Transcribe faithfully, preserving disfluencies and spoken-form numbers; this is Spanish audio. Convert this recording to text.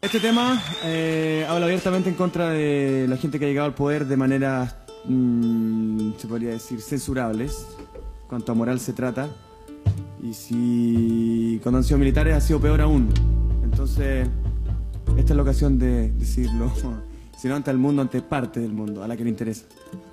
Este tema eh, habla abiertamente en contra de la gente que ha llegado al poder de maneras, mmm, se podría decir, censurables, cuanto a moral se trata. Y si cuando han sido militares ha sido peor aún. Entonces, esta es la ocasión de decirlo. Si no ante el mundo, ante parte del mundo, a la que le interesa.